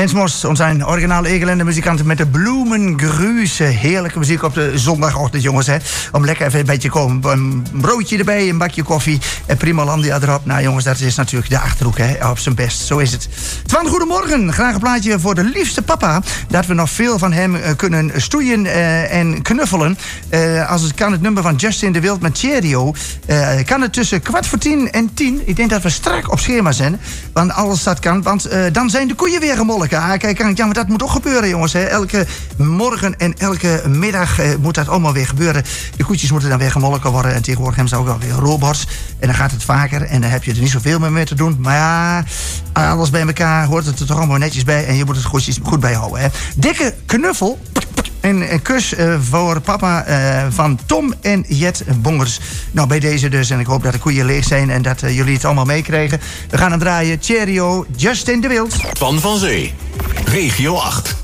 Ensmos, onze originale Egelende muzikanten met de Bloemengrüße. Heerlijke muziek op de zondagochtend, jongens. Hè? Om lekker even een beetje komen. Een broodje erbij, een bakje koffie en prima landia erop. Nou jongens, dat is natuurlijk de Achterhoek, hè? Op zijn best. Zo is het. Twan, goedemorgen. Graag een plaatje voor de liefste papa. Dat we nog veel van hem kunnen stoeien en knuffelen. Als het kan, het nummer van Justin de Wild met Cheerio. Kan het tussen 9:45 en 10. Ik denk dat we strak op schema zijn. Want alles dat kan. Want dan zijn de koeien weer gemolken. Kijk, ja, maar dat moet ook gebeuren, jongens. Hè. Elke morgen en elke middag moet dat allemaal weer gebeuren. De koetjes moeten dan weer gemolken worden. En tegenwoordig hebben ze ook wel weer robots. En dan gaat het vaker. En dan heb je er niet zoveel meer mee te doen. Maar ja, alles bij elkaar hoort het er toch allemaal netjes bij. En je moet het goed bijhouden. Hè. Dikke knuffel. En een kus voor papa van Tom en Jet Bongers. Nou, bij deze dus. En ik hoop dat de koeien leeg zijn en dat jullie het allemaal meekregen. We gaan hem draaien. Cheerio, Justin de Wild. Twan van Zee, Regio 8.